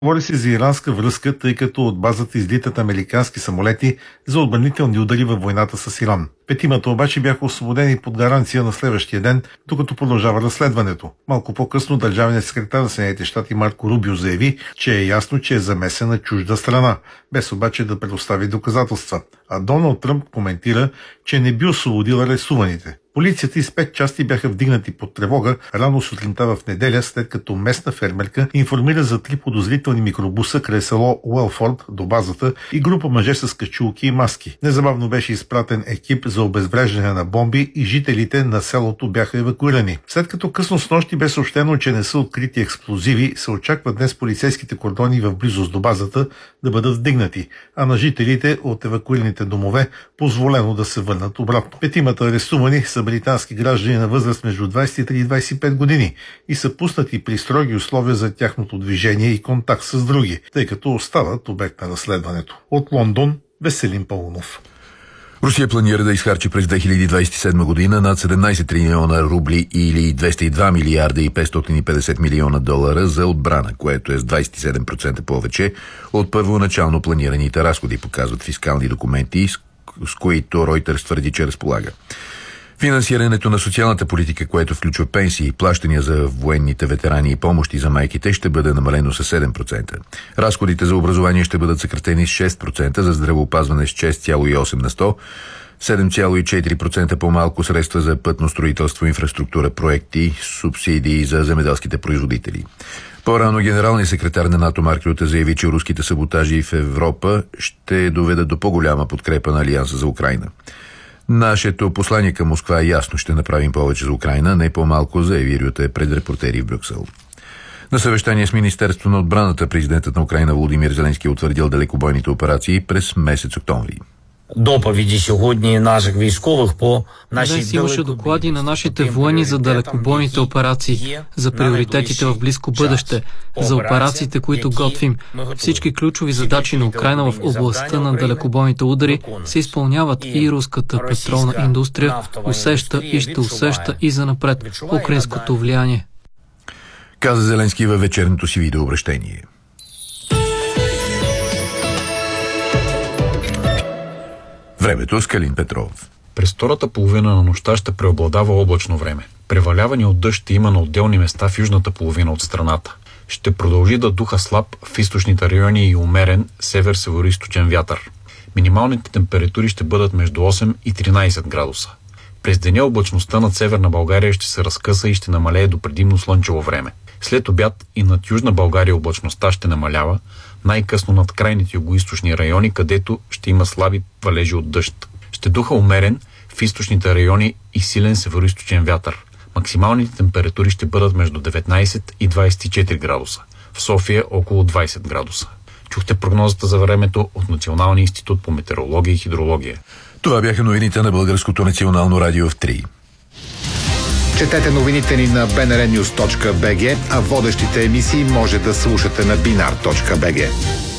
Говори се за иранска връзка, тъй като от базата излитат американски самолети за отбранителни удари във войната с Иран. Петимата обаче бяха освободени под гаранция на следващия ден, докато продължава разследването. Малко по-късно държавният секретар на Съединените щати Марко Рубио заяви, че е ясно, че е замесена чужда страна, без обаче да предостави доказателства. А Доналд Тръмп коментира, че не би освободил арестуваните. Полицията и 5 части бяха вдигнати под тревога рано сутринта в неделя, след като местна фермерка информира за 3 подозрителни микробуса край село Уелфорд до базата и група мъже с качулки и маски. Незабавно беше изпратен екип за обезвреждане на бомби и жителите на селото бяха евакуирани. След като късно снощи бе съобщено, че не са открити експлозиви, се очаква днес полицейските кордони в близост до базата да бъдат вдигнати, а на жителите от евакуираните домове позволено да се върнат обратно. Петимата арестувани са британски граждани на възраст между 23 и 25 години и са пуснати при строги условия за тяхното движение и контакт с други, тъй като остават обект на разследването. От Лондон, Веселин Паунов. Русия планира да изхарчи през 2027 година над 17 трилиона рубли или 202 милиарда и 550 милиона долара за отбрана, което е с 27% повече от първоначално планираните разходи, показват фискални документи, с които Reuters твърди, че разполага. Финансирането на социалната политика, което включва пенсии, плащания за военните ветерани и помощи за майките, ще бъде намалено с 7%. Разходите за образование ще бъдат съкратени с 6%, за здравеопазване с 6,8 на 100%, 7,4% по-малко средства за пътно строителство, инфраструктура, проекти, субсидии за земеделските производители. По-рано генералният секретар на НАТО Марк Рюте заяви, че руските саботажи в Европа ще доведат до по-голяма подкрепа на Алианса за Украйна. Нашето послание към Москва е ясно. Ще направим повече за Украйна, не по-малко, заяви Рюте пред репортери в Брюксел. На съвещание с Министерството на отбраната президентът на Украйна Володимир Зеленски е утвърдил далекобойните операции през месец октомври. Доповіді сьогодні наших військових по нашій Днес имаше доклади на нашите военни за далекобойните операции, за приоритетите в близко бъдеще, за операциите, които готвим. Всички ключови задачи на Украйна в областта на далекобойните удари се изпълняват и руската петролна индустрия усеща и ще усеща и занапред украинското влияние. Каза Зеленски във вечерното си видеообращение. Времето с Калин Петров. През втората половина на нощта ще преобладава облачно време. Преваляване от дъжд ще има на отделни места в южната половина от страната. Ще продължи да духа слаб в източните райони и умерен север-североизточен вятър. Минималните температури ще бъдат между 8 и 13 градуса. През деня облачността над северна България ще се разкъса и ще намалее до предимно слънчево време. След обяд и над южна България облачността ще намалява, най-късно над крайните югоизточни райони, където ще има слаби валежи от дъжд. Ще духа умерен в източните райони и силен североизточен вятър. Максималните температури ще бъдат между 19 и 24 градуса. В София около 20 градуса. Чухте прогнозата за времето от Националния институт по метеорология и хидрология. Това бяха новините на Българското национално радио в 3. Четете новините ни на bnrnews.bg, а водещите емисии може да слушате на binar.bg.